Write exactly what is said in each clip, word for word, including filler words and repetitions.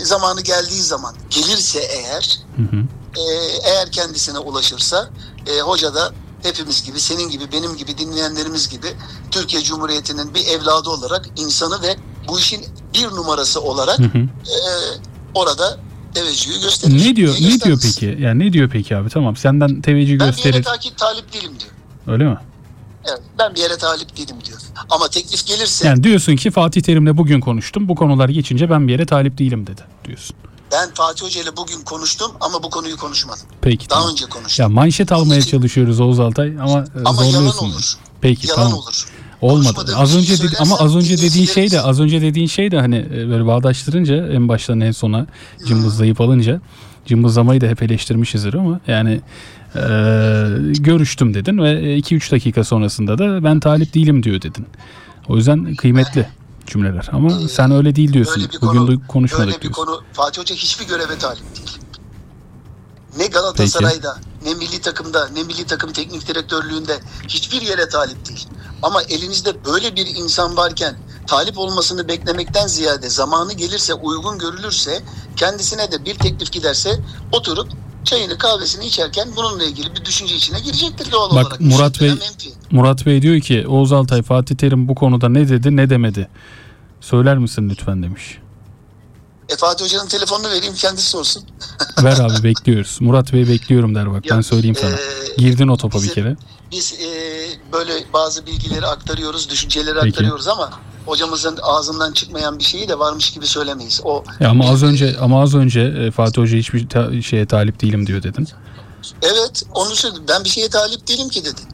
zamanı geldiği zaman gelirse eğer, hı hı. E, eğer kendisine ulaşırsa e, hoca da hepimiz gibi, senin gibi, benim gibi, dinleyenlerimiz gibi Türkiye Cumhuriyeti'nin bir evladı olarak insanı ve bu işin bir numarası olarak hı hı. E, orada teveccühü gösterir. Ne diyor? Ne diyor peki? Yani ne diyor peki abi? Tamam, senden teveccüh ben gösterir. Ben bir yere takip talip değilim diyor. Öyle mi? Evet, ben bir yere talip değilim diyor. Ama teklif gelirse... Yani diyorsun ki Fatih Terim'le bugün konuştum. Bu konular geçince ben bir yere talip değilim dedi diyorsun. Ben Fatih Hoca ile bugün konuştum ama bu konuyu konuşmadım. Peki. Daha tamam. önce konuştum. Ya manşet almaya için... çalışıyoruz Oğuz Altay ama, ama zorluyorsun. Yalan olur. Peki yalan tamam. olur. Olmadı. Az önce dedi, ama az önce dediğin şey de az önce dediğin şey de hani böyle bağdaştırınca en baştan en sona cımbızlayıp alınca, cımbızlamayı da hep eleştirmişizdir ama yani e, görüştüm dedin ve iki üç dakika sonrasında da ben talip değilim diyor dedin. O yüzden kıymetli cümleler ama ee, sen öyle değil diyorsun. Bugün konu, de konuşmadık öyle bir diyorsun. Konu, Fatih Hoca hiçbir göreve talip değil. Ne Galatasaray'da, Peki. ne milli takımda, ne milli takım teknik direktörlüğünde hiçbir yere talip değil. Ama elinizde böyle bir insan varken talip olmasını beklemekten ziyade zamanı gelirse, uygun görülürse, kendisine de bir teklif giderse oturup çayını kahvesini içerken bununla ilgili bir düşünce içine girecektir doğal Bak, olarak. Bak Murat Bey, Murat Bey diyor ki Oğuz Altay, Fatih Terim bu konuda ne dedi ne demedi. Söyler misin lütfen demiş. E Fatih Hoca'nın telefonunu vereyim, kendisi sorsun. Ver abi, bekliyoruz. Murat Bey bekliyorum der bak, ya, ben söyleyeyim sana. E, Girdin o topa bir kere. Biz e, böyle bazı bilgileri aktarıyoruz, düşünceleri Peki. aktarıyoruz ama hocamızın ağzından çıkmayan bir şeyi de varmış gibi söylemeyiz. O ya ama az önce ama az önce Fatih Hoca hiçbir ta- şeye talip değilim diyor dedin. Evet, onu söyledim. Ben bir şeye talip değilim ki dedin.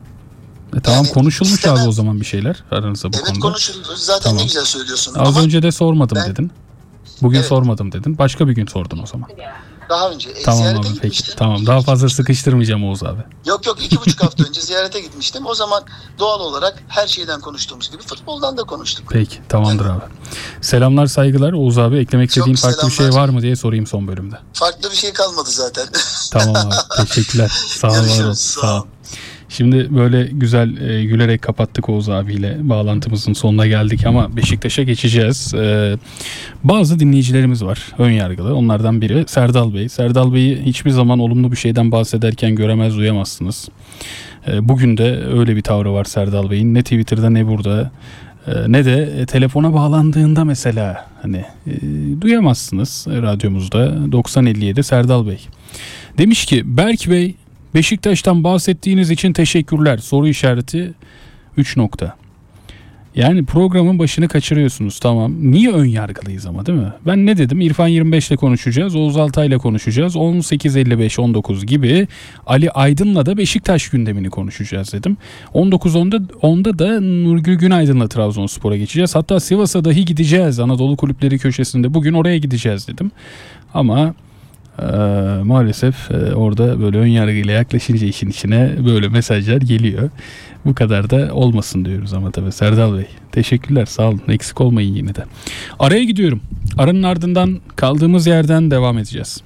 E tamam, yani, konuşulmuş istemem. Abi o zaman bir şeyler aranızda bu evet, konuda. Evet konuşulmuş. Zaten tamam. Ne güzel söylüyorsun. Az ama önce de sormadım ben... dedin. Bugün evet. sormadım dedin. Başka bir gün sordun o zaman. Daha önce. E, tamam abi peki. Gitmiştim. Tamam, daha fazla sıkıştırmayacağım Oğuz abi. Yok yok, iki buçuk hafta önce ziyarete gitmiştim. O zaman doğal olarak her şeyden konuştuğumuz gibi futboldan da konuştuk. Peki, tamamdır yani. Abi. Selamlar, saygılar Oğuz abi. Eklemek istediğin farklı selamlar. Bir şey var mı diye sorayım son bölümde. Farklı bir şey kalmadı zaten. Tamam abi. Teşekkürler. Sağ olun. Sağ ol. Şimdi böyle güzel e, gülerek kapattık Oğuz abiyle, bağlantımızın sonuna geldik ama Beşiktaş'a geçeceğiz. E, bazı dinleyicilerimiz var ön yargılı. Onlardan biri Serdal Bey. Serdal Bey'i hiçbir zaman olumlu bir şeyden bahsederken göremez, duyamazsınız. E, bugün de öyle bir tavrı var Serdal Bey'in. Ne Twitter'da ne burada e, ne de e, telefona bağlandığında mesela hani e, duyamazsınız radyomuzda. doksan elli yedi Serdal Bey. Demiş ki Berk Bey, Beşiktaş'tan bahsettiğiniz için teşekkürler. Soru işareti üç nokta. Yani programın başını kaçırıyorsunuz, tamam. Niye ön yargılıyız ama, değil mi? Ben ne dedim? İrfan yirmi beş ile konuşacağız. Oğuz Altay ile konuşacağız. on sekiz elli beş on dokuz gibi Ali Aydın'la da Beşiktaş gündemini konuşacağız dedim. on dokuz onda onda da Nurgül Günaydın'la Trabzonspor'a geçeceğiz. Hatta Sivas'a dahi gideceğiz. Anadolu Kulüpleri köşesinde bugün oraya gideceğiz dedim. Ama Ee, maalesef e, orada böyle ön yargıyla yaklaşınca işin içine böyle mesajlar geliyor. Bu kadar da olmasın diyoruz ama tabii Serdal Bey. Teşekkürler, sağ olun. Eksik olmayın yine de. Araya gidiyorum. Aranın ardından kaldığımız yerden devam edeceğiz.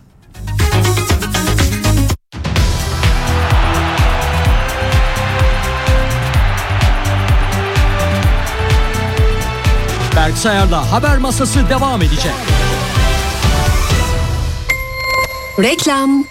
Berk Sayar'la Haber Masası devam edecek. Reklam.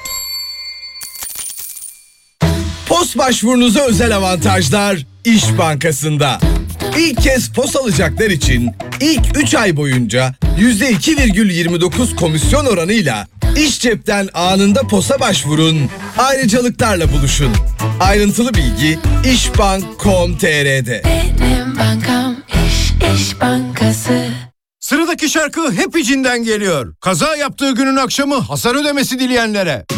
Post başvurunuza özel avantajlar İş Bankası'nda. İlk kez pos alacaklar için ilk üç ay boyunca yüzde iki virgül yirmi dokuz komisyon oranıyla İş Cep'ten anında posa başvurun. Ayrıcalıklarla buluşun. Ayrıntılı bilgi işbank nokta com nokta tr'de. Benim bankam İş, İş Bankası. Sıradaki şarkı hep içinden geliyor. Kaza yaptığı günün akşamı hasar ödemesi dileyenlere.